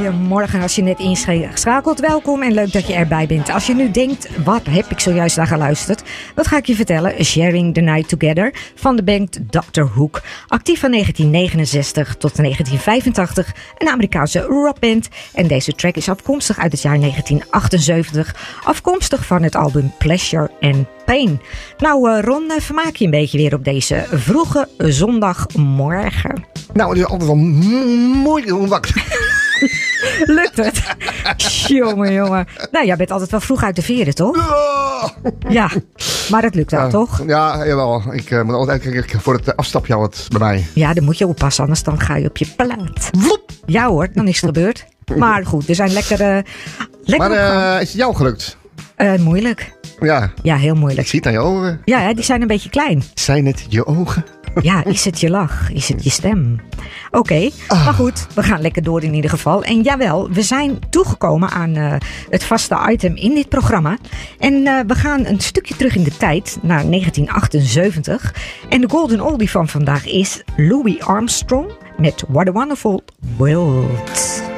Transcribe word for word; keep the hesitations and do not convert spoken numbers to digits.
Goedemorgen als je net inschakelt. Welkom en leuk dat je erbij bent. Als je nu denkt, wat heb ik zojuist naar geluisterd? Dat ga ik je vertellen. Sharing the Night Together van de band doctor Hook. Actief van negentien negenenzestig tot negentien vijfentachtig. Een Amerikaanse rockband. En deze track is afkomstig uit het jaar negentien achtenzeventig. Afkomstig van het album Pleasure and Pain. Nou uh, Ron, uh, vermaak je een beetje weer op deze vroege zondagmorgen? Nou, het is altijd wel moeilijk om wakker. Lukt het? Jongen, jongen. Nou, jij bent altijd wel vroeg uit de veren, toch? Ja, maar het lukt wel, ja, toch? Ja, jawel. Ik uh, moet altijd kijken voor het afstapje altijd bij mij. Ja, dan moet je oppassen, anders dan ga je op je plaat. Woep. Ja hoor, dan is het gebeurd. Maar goed, we zijn lekker... Uh, lekker maar uh, is het jou gelukt? Uh, moeilijk. Ja. Ja, heel moeilijk. Ik zie het aan je ogen. Ja, hè, die zijn een beetje klein. Zijn het je ogen? Ja, is het je lach? Is het je stem? Oké, okay, ah. maar goed, we gaan lekker door in ieder geval. En jawel, we zijn toegekomen aan uh, het vaste item in dit programma. En uh, we gaan een stukje terug in de tijd, naar negentien achtenzeventig. En de golden oldie van vandaag is Louis Armstrong met What a Wonderful World.